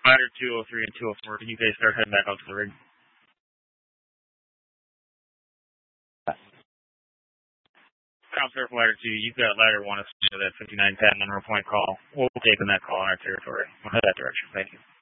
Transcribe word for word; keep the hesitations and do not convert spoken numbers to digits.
ladder two oh three and two oh four, can you guys start heading back out to the rig? Comp surf ladder two, you've got ladder one assigned to that fifty-nine ten Monroe Point call. We'll take in that call in our territory. We'll head that direction. Thank you.